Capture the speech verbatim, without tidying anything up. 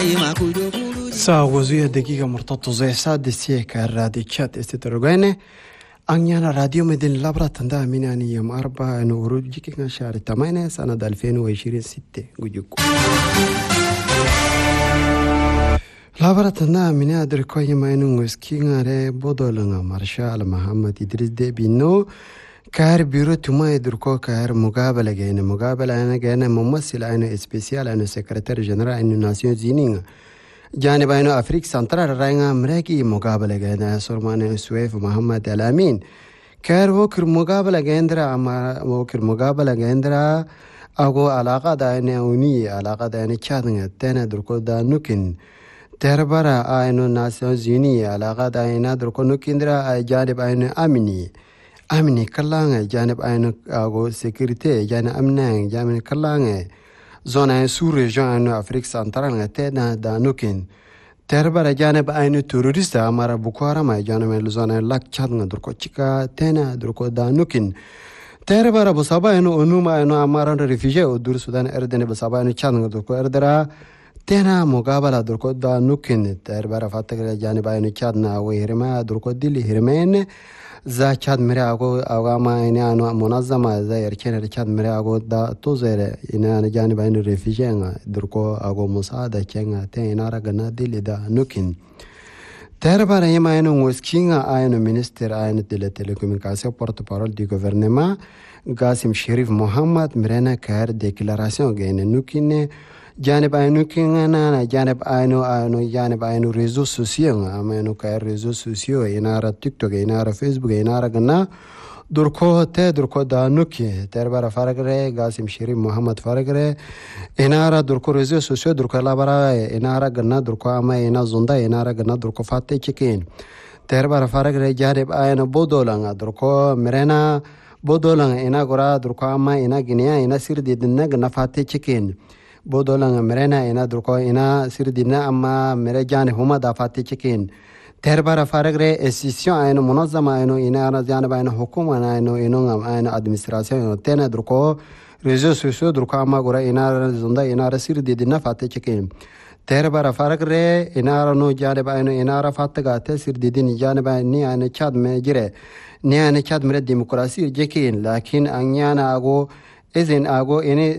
ساوزوية دقيقة مرتبطة زي سادسية كالرادي تشات استترغاني أنيانا راديو مدين لابرا تندا مناني يوم أربعة نورو جيكي شهر تمانية سنة ألفين وعشرين ستة جوجوكو لابرا تندا مني أدركو يماينو نسكينا ري بودولنا مارشال محمد إدريس دي بينو كار بيرو تما يدركو كار مقابلة جينا مقابلة أنا جينا ممثل أنا إسبيسيال أنا سكرتير جنرال أنا ناسيون زينين جانب أنا أفريقيا سنترال راينا مريكي مقابلة جينا سورمان سويف محمد الأمين كار وكر مقابلة جيندرا أما وكر مقابلة جيندرا أقو علاقة داينا أوني علاقة داينا تشادنا تنا دركو دا نوكين تربرا أينو ناسيون زيني علاقة داينا دركو نوكيندرا جانب أنا أميني amini kallange janib ayno ago sécurité jana amnang jamin kallange zone sous région ayno Afrique centrale ngate na danukin terbara janib ayno terroriste amara bukhara ma janame zone lak chad ngadurko chika tena durko danukin terbara busaba ayno onuma ayno amara refugee udur sudan erdene busaba ayno chad ngadurko erdera tena mugabala durko danukin terbara fatakra janib ayno chad na wehirma durko dili hirmen za chad mere ago agama ina ano munazama za yerken chad mere ago da tozere ina jani bayin refugee nga durko ago musada kenga te ina ragana dilida nukin terbara yema ina ngoskinga ayno minister ayno de la télécommunication porte-parole du gouvernement Gassim Sherif Mohammed merena kar déclaration gene nukine janib ayno kingana janib ayno ayno janib ayno réseaux sociaux ameno kay réseaux sociaux inara TikTok inara Facebook inara gana durko te durko da nuki terbara faragre Gassim Sherif Mohammed faragre inara durko réseaux sociaux durko labara inara gana durko ama ina zunda inara gana durko fatte chikin terbara faragre janib ayno bodolanga durko merena bodolanga ina gora durko ama ina ginia ina sirdi dinna gana fatte chikin bodolanga merena ina durko ina sirdina amma mere jane huma da fatti chikin terbara faragre institution ayno munazzama ayno ina ana jane bayna hukuma ayno ino ngam ayno administration tena durko réseaux sociaux durko amma gora ina zunda ina sirdi dinna fatti chikin terbara faragre ina no jane bayno ina fattaga te sirdi din jane bayni ayno chad me jire ni ayno chad mere demokrasi jekin lakin anyana ago izin ago ini